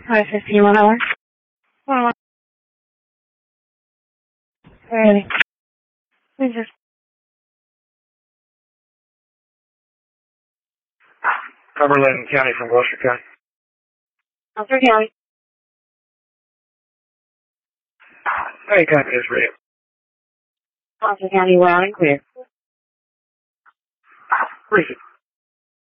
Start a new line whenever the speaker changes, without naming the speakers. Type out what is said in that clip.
5:15, 1 hour. 1 hour. Ready. Jesus.
Cumberland County from Gloucester County.
Gloucester County.
Hey, copy this radio.
Gloucester County, loud and clear.
Brief it.